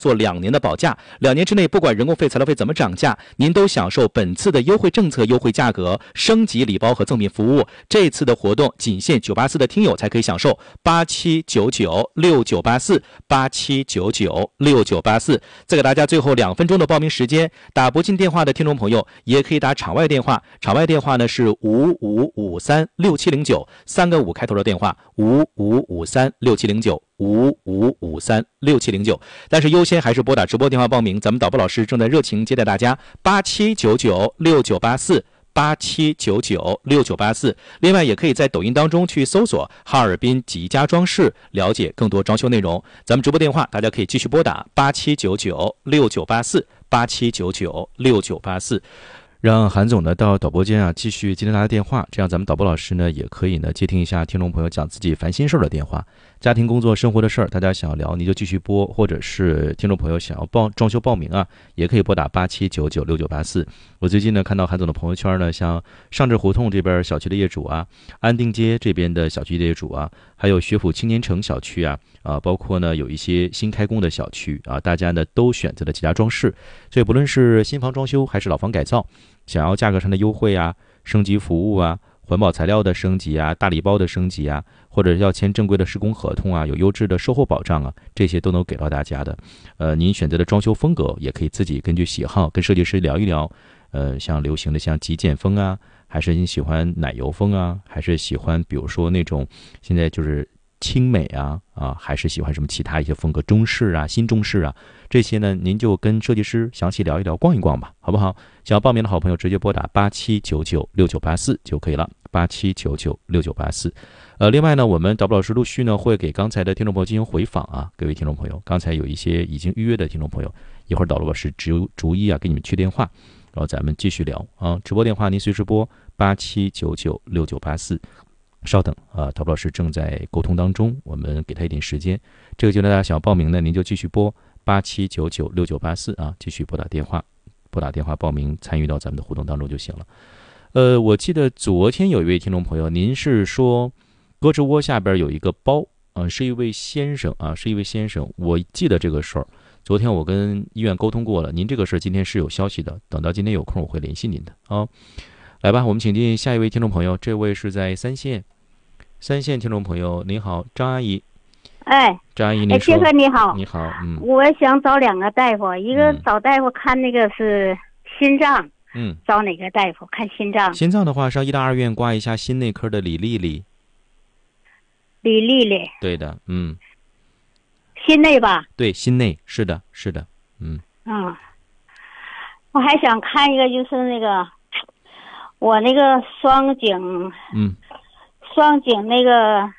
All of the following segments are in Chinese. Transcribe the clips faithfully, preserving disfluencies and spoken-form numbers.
做两年的保价，两年之内不管人工费、材料费怎么涨价，您都享受本次的优惠政策、优惠价格、升级礼包和赠品服务。这次的活动仅限九八四的听友才可以享受，八七九九六九八四，八七九九六九八四。再给大家最后两分钟的报名时间，打不进电话的听众朋友也可以打场外电话，场外电话呢是五五五三六七零九，三个五开头的电话，五五五三六七零九。五五五三六七零九，但是优先还是拨打直播电话报名，咱们导播老师正在热情接待大家，八七九九六九八四，八七九九六九八四。另外也可以在抖音当中去搜索哈尔滨吉家装饰，了解更多装修内容。咱们直播电话大家可以继续拨打八七九九六九八四，八七九九六九八四。让韩总呢到导播间啊继续接听他的电话，这样咱们导播老师呢也可以呢接听一下听众朋友讲自己烦心事的电话，家庭工作生活的事儿，大家想要聊你就继续拨，或者是听众朋友想要报装修报名啊，也可以拨打八七九九六九八四。我最近呢看到韩总的朋友圈呢，像上志胡同这边小区的业主啊，安定街这边的小区的业主啊，还有学府青年城小区啊啊，包括呢有一些新开工的小区啊，大家呢都选择了吉家装饰，所以不论是新房装修还是老房改造，想要价格上的优惠啊，升级服务啊，环保材料的升级啊，大礼包的升级啊，或者要签正规的施工合同啊，有优质的售后保障啊，这些都能给到大家的。呃，您选择的装修风格也可以自己根据喜好跟设计师聊一聊。呃，像流行的像极简风啊，还是你喜欢奶油风啊，还是喜欢比如说那种现在就是轻美啊啊，还是喜欢什么其他一些风格，中式啊、新中式啊，这些呢，您就跟设计师详细聊一聊，逛一逛吧，好不好？想要报名的好朋友直接拨打八七九九六九八四就可以了，八七九九六九八四。呃，另外呢，我们导播老师陆续呢会给刚才的听众朋友进行回访啊，各位听众朋友，刚才有一些已经预约的听众朋友，一会儿导播老师逐逐一啊给你们去电话，然后咱们继续聊啊。直播电话您随时拨八七九九六九八四。稍等啊，导播老师正在沟通当中，我们给他一点时间。这个阶段大家想要报名呢，您就继续拨八七九九六九八四啊，继续拨打电话，拨打电话报名，参与到咱们的互动当中就行了。呃，我记得昨天有一位听众朋友，您是说胳肢窝下边有一个包啊，是一位先生啊，是一位先生，我记得这个事儿。昨天我跟医院沟通过了，您这个事儿今天是有消息的，等到今天有空我会联系您的啊。来吧，我们请进下一位听众朋友，这位是在三线，三线听众朋友，您好，张阿姨。 哎， 张阿姨，您说。 杰哥你好。 你好，嗯。 我想找两个大夫，一个找大夫看那个是心脏， 嗯， 找哪个大夫看心脏？ 心脏的话，上医大二院挂一下心内科的李丽丽。 李丽丽。对的，嗯。 心内吧？ 对，心内，是的，是的，嗯。 嗯，我还想看一个，就是那个。我那个双颈， 嗯， 双颈那个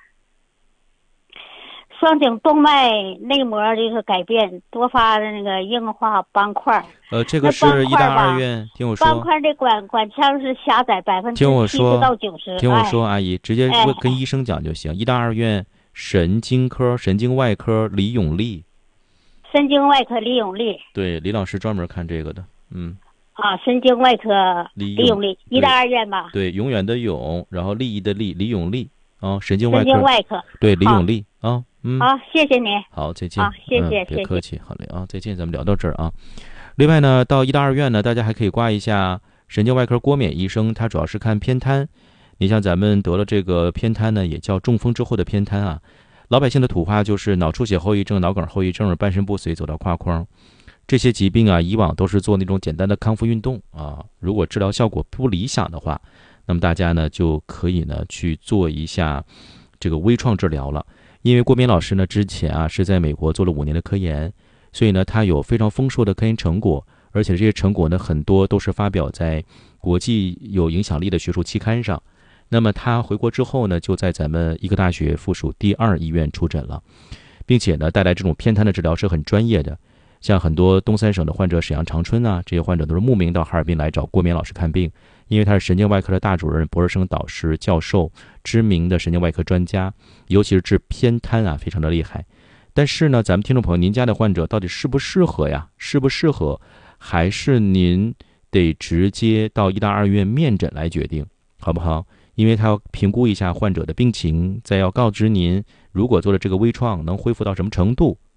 双颈动脉内膜就是改变，多发的那个硬化斑块。 呃，这个是医大二院，听我说。 斑块的管管腔是狭窄百分之七十到九十。 听我说，阿姨，直接跟医生讲就行。医大二院神经科、神经外科李永利。 神经外科李永利。 对，李老师专门看这个的，嗯。 啊，神经外科李永利，医大二院吧？ 对，永远的永，然后利益的利，李永利啊，神经外科。 神经外科。 对，李永利啊，嗯。 好，谢谢您。 好，再见。 好，谢谢， 别客气，好嘞啊，再见，咱们聊到这儿啊。另外呢，到医大二院呢，大家还可以挂一下神经外科郭冕医生，他主要是看偏瘫。你像咱们得了这个偏瘫呢，也叫中风之后的偏瘫啊，老百姓的土话就是脑出血后遗症、脑梗后遗症、半身不遂走到胯框。这些疾病啊，以往都是做那种简单的康复运动啊。如果治疗效果不理想的话，那么大家呢就可以呢去做一下这个微创治疗了。因为郭冕老师呢之前啊是在美国做了五年的科研，所以呢他有非常丰硕的科研成果，而且这些成果呢很多都是发表在国际有影响力的学术期刊上。那么他回国之后呢，就在咱们医科大学附属第二医院出诊了，并且呢带来这种偏瘫的治疗是很专业的。像很多东三省的患者，沈阳长春啊，这些患者都是慕名到哈尔滨来找郭冕老师看病，因为他是神经外科的大主任、博士生导师、教授，知名的神经外科专家，尤其是治偏瘫啊，非常的厉害。但是呢，咱们听众朋友，您家的患者到底适不适合呀？适不适合，还是您得直接到医大二院面诊来决定，好不好？因为他要评估一下患者的病情，再要告知您，如果做了这个微创能恢复到什么程度。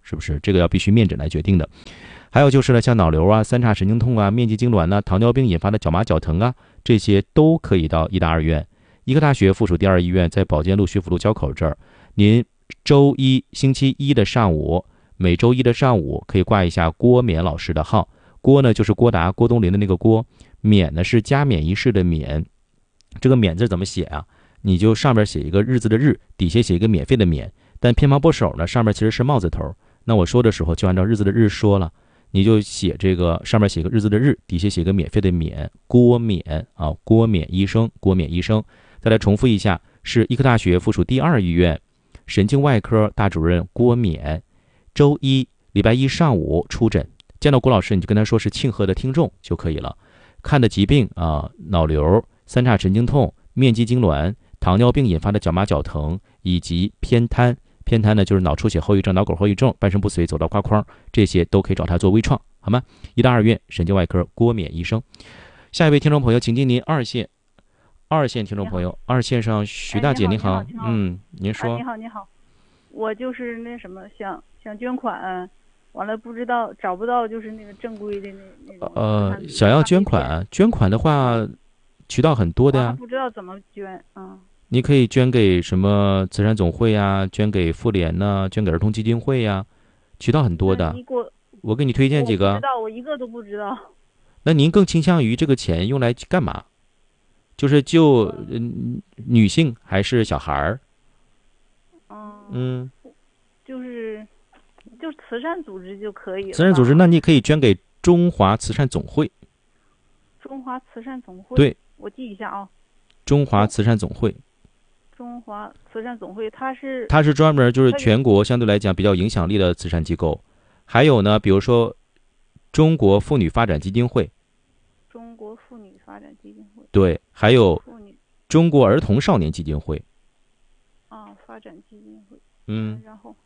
是不是？这个要必须面诊来决定的。还有就是呢，像脑瘤啊、三叉神经痛啊、面积痉挛呐、糖尿病引发的脚麻脚疼啊，这些都可以到医大二院。医科大学附属第二医院在保健路学府路交口这儿，您周一、星期一的上午，每周一的上午可以挂一下郭冕老师的号。郭呢就是郭达、郭冬临的那个郭，冕呢是加冕仪式的冕。这个冕字怎么写啊？你就上面写一个日字的日，底下写一个免费的免。但偏旁部首呢，上面其实是帽字头。那我说的时候就按照日字的日说了，你就写这个上面写个日字的日，底下写个免费的免，郭冕啊，郭冕医生，郭冕医生。再来重复一下，是医科大学附属第二医院神经外科大主任郭冕，周一、礼拜一上午出诊。见到郭老师，你就跟他说是庆贺的听众就可以了。看的疾病啊，脑瘤、三叉神经痛、面积痉挛、糖尿病引发的脚麻脚疼，以及偏瘫。偏瘫呢就是脑出血后遗症、脑梗后遗症、半身不遂、走道刮框，这些都可以找他做微创，好吗？医大二院神经外科郭冕医生。下一位听众朋友，请进您二线。二线听众朋友，二线上徐大姐， 哎、 您好， 你好， 嗯，您说。 哎、你好，你好，我就是那什么，想想捐款，完了不知道找不到，就是那个正规的那那种。 呃，想要捐款，捐款的话，渠道很多的呀。 不知道怎么捐，嗯。 你可以捐给什么慈善总会呀，捐给妇联呐，捐给儿童基金会呀，渠道很多的。 你给我， 我给你推荐几个。 我不知道，我一个都不知道。 那您更倾向于这个钱用来干嘛？就是救嗯女性还是小孩儿？ 嗯嗯， 就是就是慈善组织就可以了。 慈善组织，那你可以捐给中华慈善总会。 中华慈善总会。 对， 我记一下啊。 中华慈善总会。 中华慈善总会，它是它是专门就是全国相对来讲比较影响力的慈善机构。还有呢，比如说中国妇女发展基金会。 中国妇女发展基金会。 对，还有中国儿童少年基金会。 啊，发展基金会。 嗯。 然后，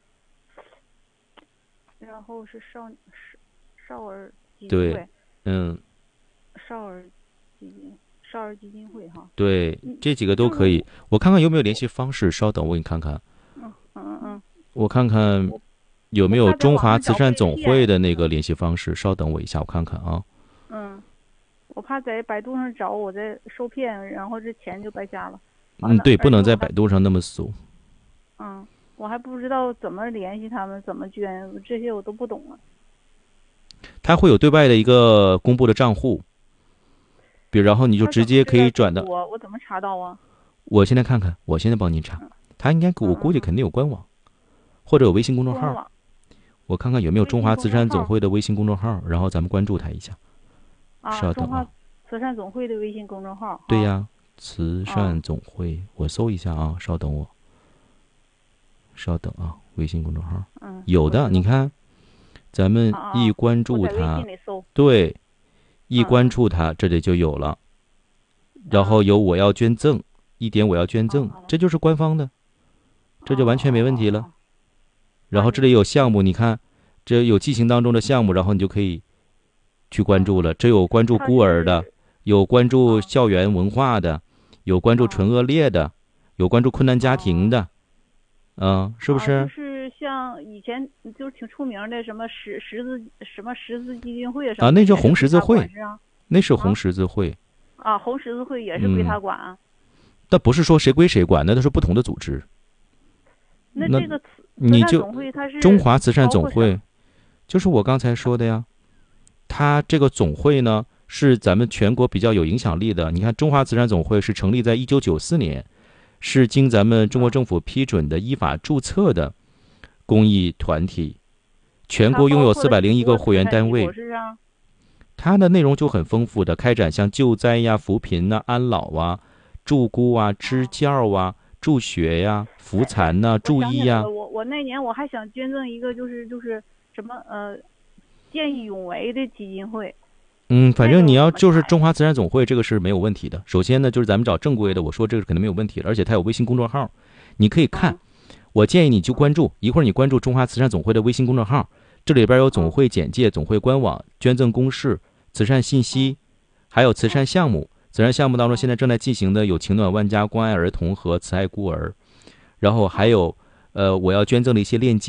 然后是少少儿基金会。 对，嗯。 少儿基金少儿基金会哈。 对，这几个都可以。我看看有没有联系方式，稍等，我给你看看。 嗯嗯嗯。 我看看有没有中华慈善总会的那个联系方式，稍等我一下，我看看啊。 嗯。我怕在百度上找，我在受骗，然后这钱就白瞎了。 嗯，对，不能在百度上那么搜。 嗯，我还不知道怎么联系他们，怎么捐，这些我都不懂了。 他会有对外的一个公布的账户，比如然后你就直接可以转到。 我我怎么查到啊？ 我现在看看，我现在帮您查。他应该我估计肯定有官网，或者有微信公众号。我看看有没有中华慈善总会的微信公众号，然后咱们关注他一下。 啊， 稍等啊， 中华慈善总会的微信公众号。 对呀，慈善总会，我搜一下啊，稍等我，稍等啊，微信公众号， 嗯， 有的，你看，咱们一关注它，对，一关注它，这里就有了，然后有我要捐赠，一点我要捐赠，这就是官方的，这就完全没问题了。然后这里有项目，你看，这有记行当中的项目，然后你就可以去关注了。这有关注孤儿的，有关注校园文化的，有关注纯恶劣的，有关注困难家庭的，嗯，是不是？ 啊、就是像以前就是挺出名的什么十十字什么十字基金会什么啊，那叫红十字会， 啊、 那是红十字会啊，红十字会也是归他管啊。 但、嗯、不是说谁归谁管，那都是不同的组织。 那这个你就中华慈善总会会，就是我刚才说的呀。它这个总会呢，是咱们全国比较有影响力的。你看，中华慈善总会是成立在一九九四年，是经咱们中国政府批准的依法注册的公益团体，全国拥有四百零一个会员单位。它的内容就很丰富的，开展像救灾呀、扶贫呐、安老啊、助孤啊、支教啊、助学呀、扶残呐、助医呀。 我我那年我还想捐赠一个，就是就是什么呃。见义勇为的基金会， 嗯，反正你要就是中华慈善总会，这个是没有问题的。首先呢，就是咱们找正规的，我说这个肯定没有问题，而且它有微信公众号，你可以看。我建议你就关注，一会儿你关注中华慈善总会的微信公众号，这里边有总会简介、总会官网、捐赠公示、慈善信息，还有慈善项目。慈善项目当中，现在正在进行的有情暖万家、关爱儿童和慈爱孤儿，然后还有呃我要捐赠的一些链接。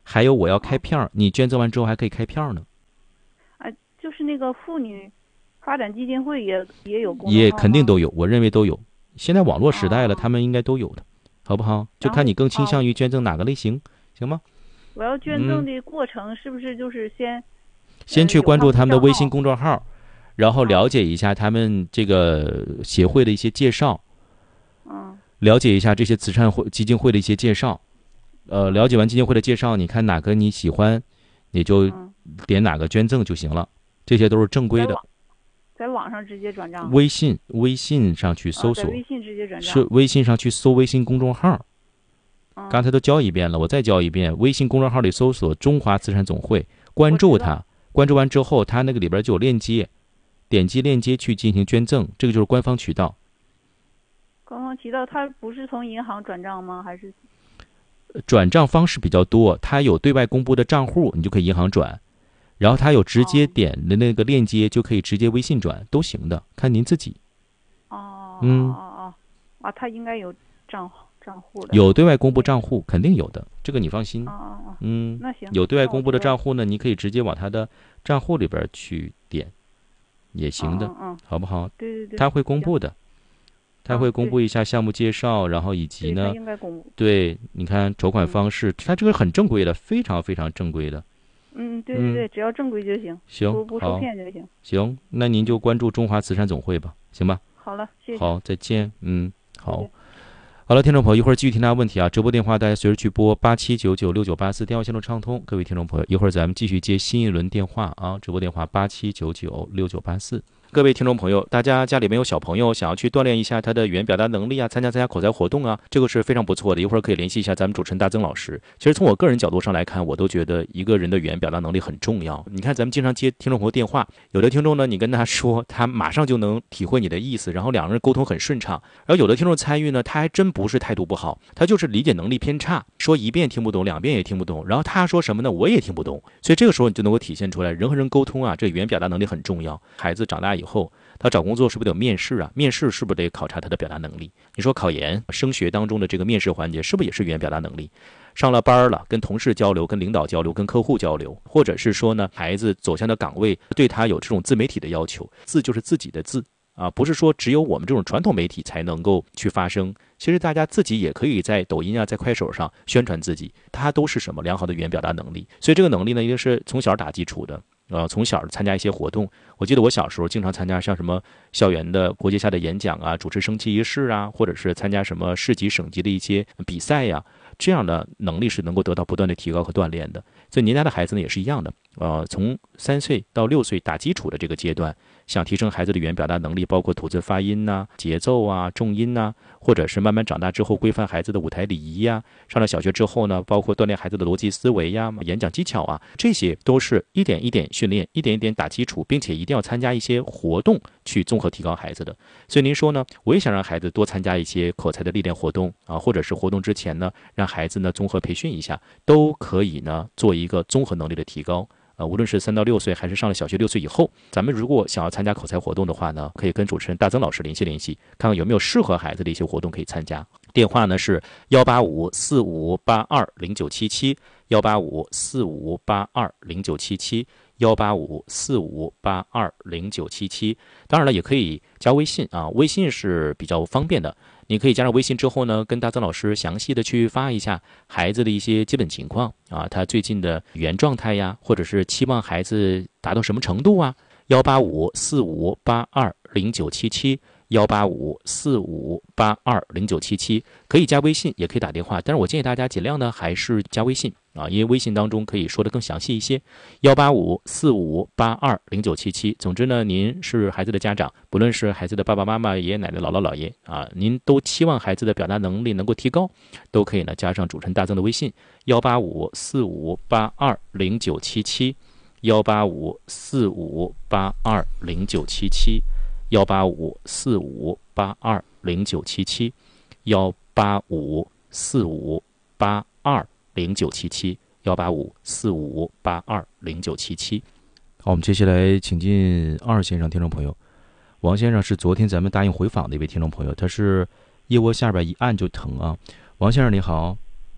还有我要开片儿，你捐赠完之后还可以开片儿呢。 啊，就是那个妇女发展基金会也也有公众号吗？ 也肯定都有，我认为都有。现在网络时代了， 哦他们应该都有的，好不好？就看你更倾向于捐赠哪个类型，行吗？ 我要捐赠的过程是不是就是先、嗯、 先去关注他们的微信公众号， 号，然后了解一下他们这个协会的一些介绍， 嗯， 了解一下这些慈善会基金会的一些介绍，呃，了解完基金会的介绍，你看哪个你喜欢，你就点哪个捐赠就行了，这些都是正规的。 在网上直接转账， 微信微信上去搜索， 啊、在微信直接转账， 是微信上去搜微信公众号。 嗯、 刚才都教一遍了，我再教一遍，微信公众号里搜索中华慈善总会，关注它，关注完之后它那个里边就有链接，点击链接去进行捐赠，这个就是官方渠道。 官方渠道它不是从银行转账吗？还是转账方式比较多，它有对外公布的账户，你就可以银行转，然后它有直接点的那个链接，就可以直接微信转，都行的，看您自己。 哦， 嗯， 哦哦啊，它应该有账账户的， 有对外公布账户，肯定有的，这个你放心。 哦哦哦， 嗯， 那行， 有对外公布的账户呢，你可以直接往他的账户里边去点，也行的， 嗯嗯， 好不好？ 对对对， 他会公布的，他会公布一下项目介绍，然后以及呢， 应该公布。 对，你看筹款方式，他、嗯、这个很正规的，非常非常正规的。 嗯，对对对， 嗯、 只要正规就行， 行， 不不受骗就行。 行，那您就关注中华慈善总会吧，行吧？ 好了，谢谢。 好，再见。嗯，好。好了，听众朋友，一会儿继续听大家问题啊！直播电话大家随时去拨八七九九六九八四，电话线路畅通。各位听众朋友，一会儿咱们继续接新一轮电话啊！直播电话八七九九六九八四。各位听众朋友，大家家里面有小朋友，想要去锻炼一下他的语言表达能力啊，参加参加口才活动啊，这个是非常不错的。一会儿可以联系一下咱们主持人大曾老师。其实从我个人角度上来看，我都觉得一个人的语言表达能力很重要。你看咱们经常接听众朋友电话，有的听众呢，你跟他说，他马上就能体会你的意思，然后两个人沟通很顺畅。然后有的听众参与呢，他还真不是态度不好，他就是理解能力偏差，说一遍听不懂，两遍也听不懂，然后他说什么呢，我也听不懂。所以这个时候你就能够体现出来，人和人沟通啊，这语言表达能力很重要。孩子长大以后，他找工作是不是得有面试啊？面试是不是得考察他的表达能力？你说考研、升学当中的这个面试环节，是不是也是语言表达能力？上了班了，跟同事交流、跟领导交流、跟客户交流，或者是说呢，孩子走向的岗位对他有这种自媒体的要求，字就是自己的字啊，不是说只有我们这种传统媒体才能够去发声。其实大家自己也可以在抖音啊、在快手上宣传自己，它都是什么良好的语言表达能力。所以这个能力呢，一定是从小打基础的。呃，从小参加一些活动，我记得我小时候经常参加像什么校园的国际下的演讲啊，主持升旗仪式啊，或者是参加什么市级、省级的一些比赛呀、啊，这样的能力是能够得到不断的提高和锻炼的。所以您家的孩子呢也是一样的，呃，从三岁到六岁打基础的这个阶段，想提升孩子的语言表达能力，包括吐字发音呐、啊、节奏啊、重音呐、啊，或者是慢慢长大之后规范孩子的舞台礼仪呀、啊，上了小学之后呢，包括锻炼孩子的逻辑思维呀、演讲技巧啊，这些都是一点一点训练，一点一点打基础，并且一定要参加一些活动去综合提高孩子的。所以您说呢，我也想让孩子多参加一些口才的历练活动啊，或者是活动之前呢，让孩子呢综合培训一下，都可以呢做一个综合能力的提高。呃，无论是三到六岁，还是上了小学六岁以后，咱们如果想要参加口才活动的话呢，可以跟主持人大曾老师联系联系，看看有没有适合孩子的一些活动可以参加。电话呢是幺八五四五八二零九七七，幺八五四五八二零九七七，幺八五四五八二零九七七。当然了，也可以加微信啊，微信是比较方便的。你可以加上微信之后呢，跟大曾老师详细的去发一下孩子的一些基本情况啊，他最近的语言状态呀，或者是期望孩子达到什么程度啊。幺八五四五八二零九七七，幺八五四五八二零九七七，可以加微信，也可以打电话，但是我建议大家尽量呢还是加微信啊，因为微信当中可以说的更详细一些。幺八五四五八二零九七七，总之呢，您是孩子的家长，不论是孩子的爸爸妈妈、爷爷奶奶、姥姥姥爷啊，您都期望孩子的表达能力能够提高，都可以呢加上主持人大曾的微信幺八五四五八二零九七七，幺八五四五八二零九七七，幺八五四五八二零九七七，幺八五四五八二零九七七，幺八五四五八二零九七七。好，我们接下来请进二先生听众朋友。王先生是昨天咱们答应回访的一位听众朋友，他是腋窝下边一按就疼啊。王先生你好。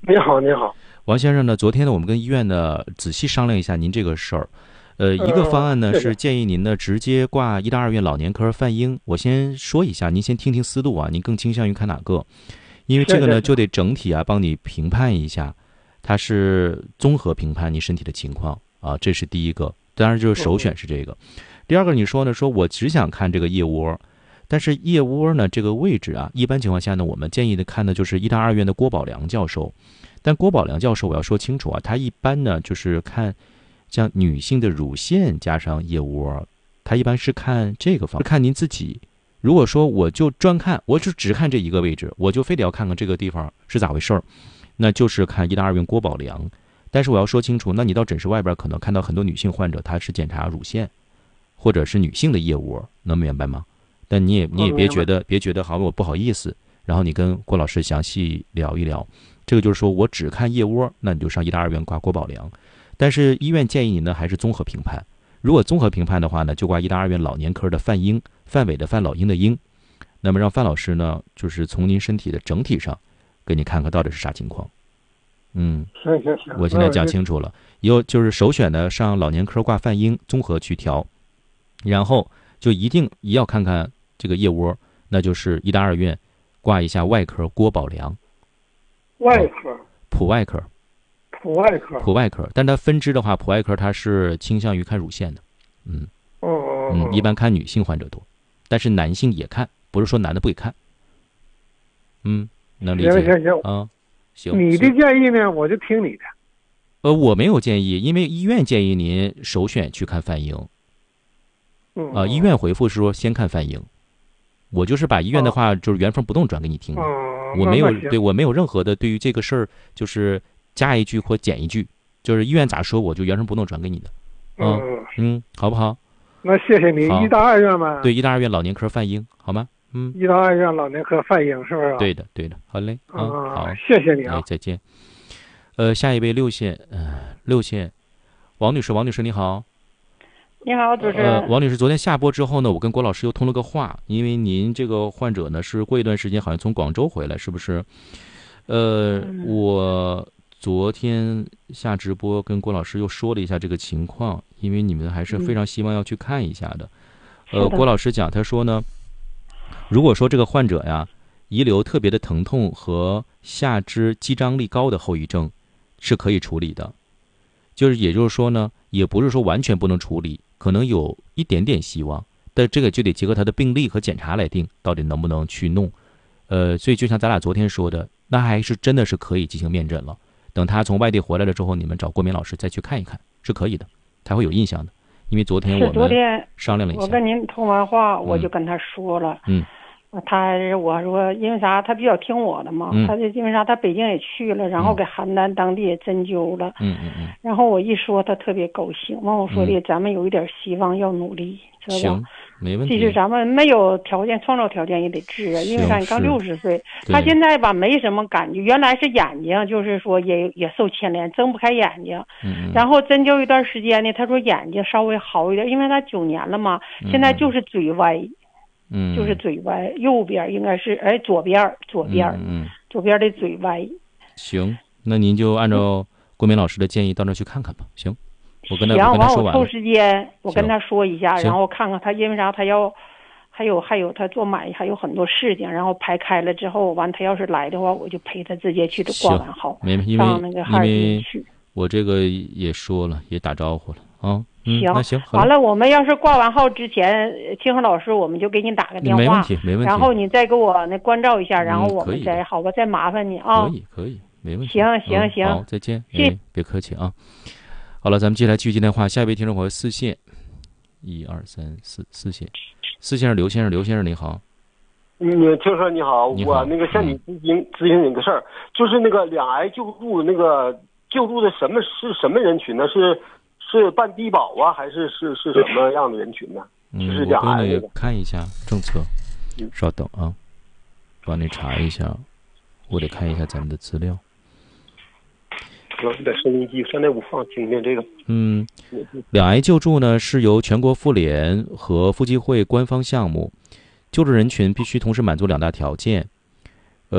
你好，你好， 王先生呢？昨天呢，我们跟医院呢仔细商量一下您这个事儿。呃，一个方案呢、呃、是建议您呢直接挂医大二院老年科泛婴。我先说一下，您先听听思路啊，您更倾向于看哪个？因为这个呢就得整体啊帮你评判一下，它是综合评判你身体的情况啊，这是第一个。当然就是首选是这个。第二个你说呢，说我只想看这个腋窝。但是腋窝呢，这个位置啊，一般情况下呢，我们建议的看的就是医大二院的郭宝良教授。但郭宝良教授，我要说清楚啊，他一般呢就是看像女性的乳腺加上腋窝，他一般是看这个方面，看您自己。如果说我就专看，我就只看这一个位置，我就非得要看看这个地方是咋回事儿，那就是看医大二院郭宝良。但是我要说清楚，那你到诊室外边可能看到很多女性患者，她是检查乳腺，或者是女性的腋窝，能明白吗？但你也你也别觉得别觉得好我不好意思，然后你跟郭老师详细聊一聊。这个就是说我只看腋窝，那你就上医大二院挂郭宝良。但是医院建议你呢还是综合评判。如果综合评判的话呢，就挂医大二院老年科的泛婴，范伟的范，老鹰的鹰。那么让范老师呢，就是从您身体的整体上，给你看看到底是啥情况。嗯， 行行行， 我现在讲清楚了。以后就是首选的上老年科挂泛婴，综合去调，然后就一定一要看看这个腋窝，那就是医大二院挂一下外科郭宝良。 外科、哦、 普外科普外科普外科但它分支的话，普外科它是倾向于看乳腺的。嗯哦嗯，一般看女性患者多，但是男性也看，不是说男的不给看。嗯，能理解。 行行行啊，行。 你的建议呢，我就听你的。 呃，我没有建议，因为医院建议您首选去看泛婴。 嗯啊、呃，医院回复是说先看泛婴，我就是把医院的话、哦、就是原封不动转给你听的。 哦， 我没有对我没有任何的对于这个事儿就是加一句或减一句，就是医院咋说我就原封不动转给你的。嗯嗯，好不好？ 那谢谢你。医大二院吗？ 对，医大二院老年科泛婴，好吗？嗯， 医大二院老年科泛婴是不是？ 对的对的，好嘞。啊、嗯，好， 谢谢你啊、 哎，再见。呃，下一位六线，呃，六线，王女士，王女士你好。 你好，主持人。 呃，王女士，昨天下播之后呢，我跟郭老师又通了个话，因为您这个患者呢是过一段时间好像从广州回来，是不是？呃， 嗯、 我昨天下直播跟郭老师又说了一下这个情况，因为你们还是非常希望要去看一下的。 嗯、 呃，郭老师讲，他说呢，如果说这个患者呀遗留特别的疼痛和下肢肌张力高的后遗症，是可以处理的。就是也就是说呢，也不是说完全不能处理。可能有一点点希望，但这个就得结合他的病例和检查来定，到底能不能去弄。呃，所以就像咱俩昨天说的，那还是真的是可以进行面诊了。等他从外地回来了之后，你们找郭明老师再去看一看，是可以的，他会有印象的。因为昨天我们商量了一下， 我跟您通完话，我就跟他说了， 嗯， 他我说因为啥，他比较听我的嘛， 嗯、 他就因为啥，他北京也去了，然后给邯郸当地也针灸了， 嗯嗯嗯， 然后我一说，他特别高兴，完我说的、嗯、咱们有一点希望，要努力，知道吧？ 行，没问题。 即使咱们没有条件，创造条件也得治啊，因为啥？你刚六十岁，他现在吧没什么感觉，原来是眼睛就是说也也受牵连，睁不开眼睛， 嗯， 然后针灸一段时间呢，他说眼睛稍微好一点，因为他九年了嘛，现在就是嘴歪。 嗯， 就是嘴歪，右边应该是哎左边左边， 嗯， 左边的嘴歪。 行，那您就按照郭明老师的建议到那去看看吧。行，我跟他行， 我跟他说完了。 完我抽时间，我跟他说一下，然后看看他因为啥，他要还有还有他做买还有很多事情，然后排开了之后，完他要是来的话，我就陪他直接去挂完号， 没因为上那个哈尔滨去。 我这个也说了，也打招呼了啊。嗯、 行， 那行， 完了，我们要是挂完号之前，清河老师，我们就给你打个电话， 没问题，没问题。 然后你再给我那关照一下，然后我们再、嗯、好吧，再麻烦你啊。 可以，可以，没问题。 行行、 嗯、 行， 好，再见。 谢谢、 哎，别客气啊。好了，咱们接下来继续接电话，下一位听众朋友四线，一二三四四线，四线是刘先生，刘先生你好。 你听说你好， 你好我那个向你咨询、嗯、咨询你个事儿，就是那个两癌救助，那个救助的什么是什么人群呢？是。是办低保啊，还是是是什么样的人群呢？ 嗯， 就是两癌那个。 看一下政策，稍等啊，帮你查一下，我得看一下咱们的资料。 我在收音机三点五放听听这个。 嗯，两癌救助呢是由全国妇联和妇计会官方项目，救助人群必须同时满足两大条件：